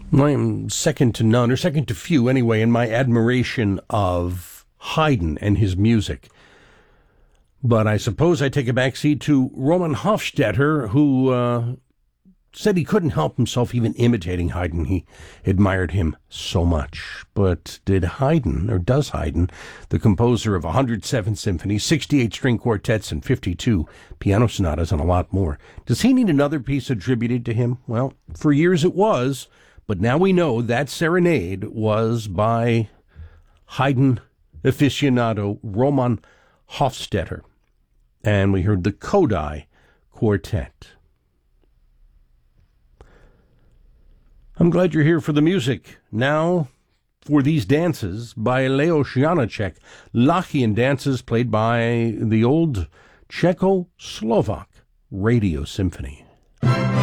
I am second to none, or second to few anyway, in my admiration of Haydn and his music. But I suppose I take a backseat to Roman Hofstetter, who said he couldn't help himself even imitating Haydn. He admired him so much. But does Haydn, the composer of 107 symphonies, 68 string quartets, and 52 piano sonatas, and a lot more, does he need another piece attributed to him? Well, for years it was, but now we know that serenade was by Haydn aficionado Roman Hofstetter. And we heard the Kodai Quartet. I'm glad you're here for the music. Now, for these dances by Leos Janáček, Lachian dances played by the old Czechoslovak Radio Symphony.